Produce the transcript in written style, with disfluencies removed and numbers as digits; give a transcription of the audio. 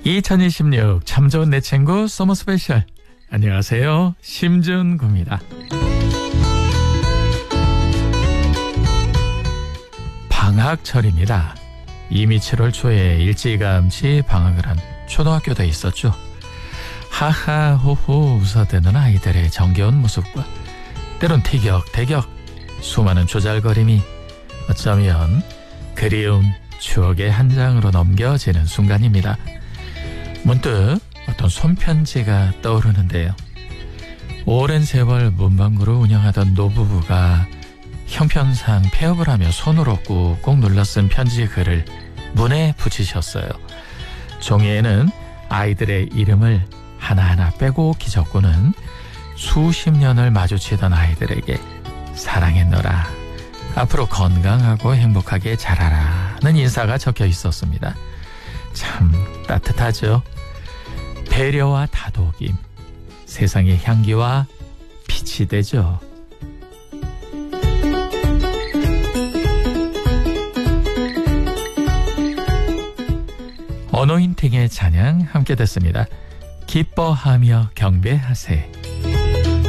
2026 참 좋은 내 친구 서머 스페셜. 안녕하세요, 심준구입니다. 방학철입니다. 이미 7월 초에 일찌감치 방학을 한 초등학교도 있었죠. 하하 호호 웃어대는 아이들의 정겨운 모습과 때론 티격태격 수많은 조잘거림이 어쩌면 그리운 추억의 한 장으로 넘겨지는 순간입니다. 문득 어떤 손편지가 떠오르는데요. 오랜 세월 문방구를 운영하던 노부부가 형편상 폐업을 하며 손으로 꾹꾹 눌러 쓴 편지 글을 문에 붙이셨어요. 종이에는 아이들의 이름을 하나하나 빼곡히 적고는 수십 년을 마주치던 아이들에게 사랑했노라, 앞으로 건강하고 행복하게 자라라는 인사가 적혀 있었습니다. 참 따뜻하죠. 배려와 다독임, 세상의 향기와 빛이 되죠. 어노인팅의 찬양 함께 듣습니다. 기뻐하며 경배하세.